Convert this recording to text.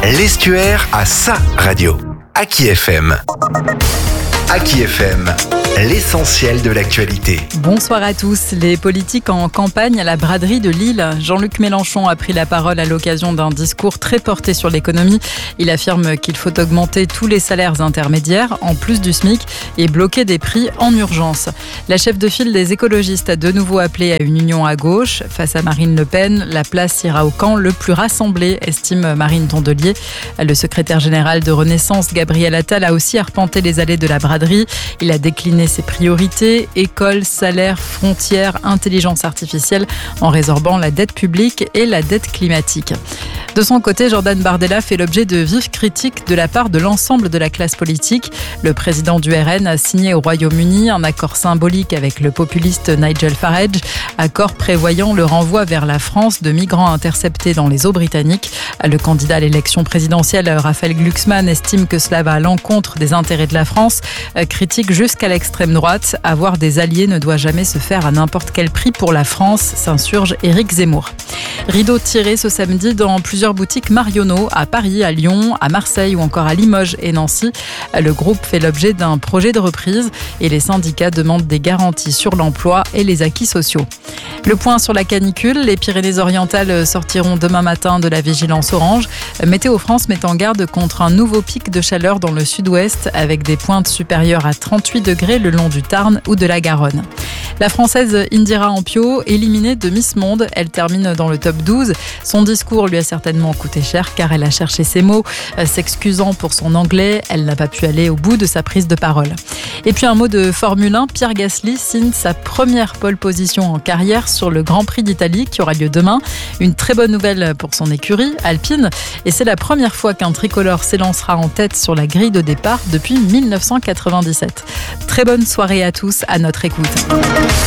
L'Estuaire a sa radio. Aki FM. Aki FM, l'essentiel de l'actualité. Bonsoir à tous. Les politiques en campagne à la braderie de Lille. Jean-Luc Mélenchon a pris la parole à l'occasion d'un discours très porté sur l'économie. Il affirme qu'il faut augmenter tous les salaires intermédiaires, en plus du SMIC, et bloquer des prix en urgence. La chef de file des écologistes a de nouveau appelé à une union à gauche. Face à Marine Le Pen, la place ira au camp le plus rassemblé, estime Marine Tondelier. Le secrétaire général de Renaissance, Gabriel Attal, a aussi arpenté les allées de la braderie. Il a décliné ses priorités, école, salaire, frontières, intelligence artificielle, en résorbant la dette publique et la dette climatique. De son côté, Jordan Bardella fait l'objet de vives critiques de la part de l'ensemble de la classe politique. Le président du RN a signé au Royaume-Uni un accord symbolique avec le populiste Nigel Farage, accord prévoyant le renvoi vers la France de migrants interceptés dans les eaux britanniques. Le candidat à l'élection présidentielle, Raphaël Glucksmann, estime que cela va à l'encontre des intérêts de la France. Critique jusqu'à l'extrême droite. Avoir des alliés ne doit jamais se faire à n'importe quel prix pour la France, s'insurge Éric Zemmour. Rideau tiré ce samedi dans plusieurs boutiques Marionneau à Paris, à Lyon, à Marseille ou encore à Limoges et Nancy. Le groupe fait l'objet d'un projet de reprise et les syndicats demandent des garanties sur l'emploi et les acquis sociaux. Le point sur la canicule, les Pyrénées-Orientales sortiront demain matin de la vigilance orange. Météo France met en garde contre un nouveau pic de chaleur dans le sud-ouest avec des pointes supérieures à 38 degrés le long du Tarn ou de la Garonne. La Française Indira Ampio, éliminée de Miss Monde, elle termine dans le top 12. Son discours lui a certainement coûté cher car elle a cherché ses mots. S'excusant pour son anglais, elle n'a pas pu aller au bout de sa prise de parole. Et puis un mot de Formule 1, Pierre Gasly signe sa première pole position en carrière sur le Grand Prix d'Italie qui aura lieu demain. Une très bonne nouvelle pour son écurie, Alpine. Et c'est la première fois qu'un tricolore s'élancera en tête sur la grille de départ depuis 1997. Très bonne soirée à tous, à notre écoute.